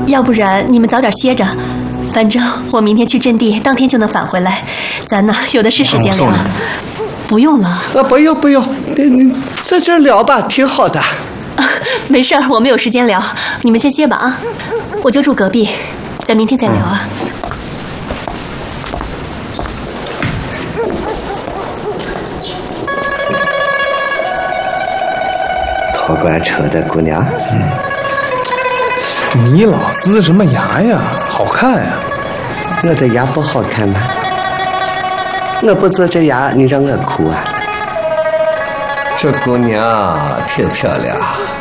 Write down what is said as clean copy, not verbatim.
要不然你们早点歇着，反正我明天去阵地，当天就能返回来，咱呢有的是时间聊。不用了。 不用，你在这儿聊吧，挺好的。 没事儿，我们有时间聊，你们先歇吧啊。我就住隔壁，咱明天再聊啊。 托管车的姑娘， 你老呲什么牙呀？好看呀！ 我的牙不好看吗？我不做这牙，你让我哭啊？这姑娘挺漂亮。